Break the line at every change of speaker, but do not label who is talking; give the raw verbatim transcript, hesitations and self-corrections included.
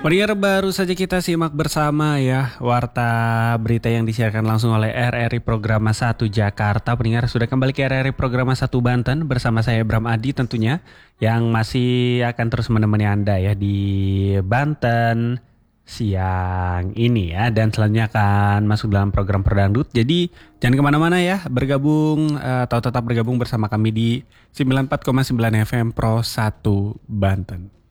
Pendengar, baru saja kita simak bersama ya warta berita yang disiarkan langsung oleh R R I Programa satu Jakarta. Pendengar, sudah kembali ke R R I Programa satu Banten bersama saya Bram Adi tentunya, yang masih akan terus menemani Anda ya di Banten siang ini ya. Dan selanjutnya akan masuk dalam program Perdangdut. Jadi jangan kemana-mana ya, bergabung atau tetap bergabung bersama kami di sembilan puluh empat koma sembilan F M Pro satu Banten.